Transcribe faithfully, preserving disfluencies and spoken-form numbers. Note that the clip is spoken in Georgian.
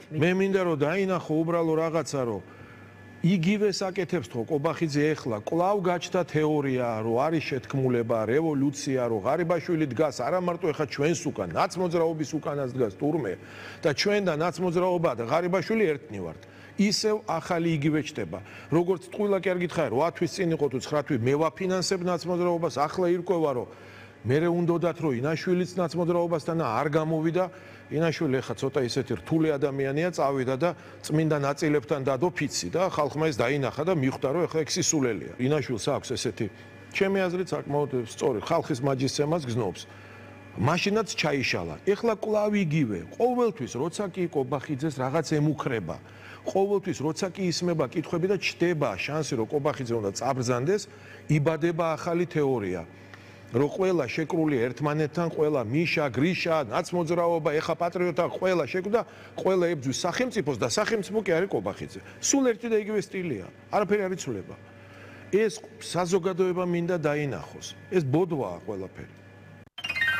მე მინდა რომ დაინახო უბრალო რაღაცა რომ იგივე საკეთებს თქო კობახიძე ეხლა კვლავ გაჩნდა თეორია რომ არის შეთქმულება რევოლუცია რომ ღარიბაშვილი დგას არა მარტო ეხლა ჩვენს უკან ნაცმოძრაობის უკანაც დგას ტურმე და ჩვენ და ნაცმოძრაობა და ღარიბაშვილი ერთნი ვართ ისევ ახალი იგივე ჩდება როგორც ტყუილა კი არ გითხარი რვა თვის წინ იყო თუ ცხრა თვის მე ვაფინანსებ ნაცმოძრაობას ახლა ირკვევა რომ მერე უნდათ რომ ინაშვილიც ნაცმოძრაობასთან არ გამოვიდა ინაშვილი ეხა ცოტა ისეთი რთული ადამიანია წავიდა და წმინდა ნაწილებთან დადო ფიცი და ხალხმა ეს დაინახა და მიხვდა რომ ეხა ექსისულელია ინაშვილს აქვს ესეთი ჩემი აზრით საკმაოდ სწორი ხალხის მაჯისცემას გზნობს მაშინაც ჩაიშალა ეხლა კვლავ იგივე ყოველთვის როცა კი კობახიძეს რაღაც ემუქრება ყოველთვის როცა კი ისმება კითხვები და ჩდება შანსი რომ კობახიძე უნდა წაბრძანდეს იბადება ახალი თეორია რომ ყველა შეკრული ერთმანეთთან, ყველა მიშა, გრიშა, ნაცმოძრაობა, ეხა პატრიოტა, ყველა შეკრდა, ყველა ებძვის სახელმწიფოს და სახელმწიფო კი არის კობახიძე. სულ ერთი და იგივე სტილია. არაფერი არ იცვლება. ეს საზოგადოება მინდა დაინახოს. ეს ბოდვაა ყველაფერი.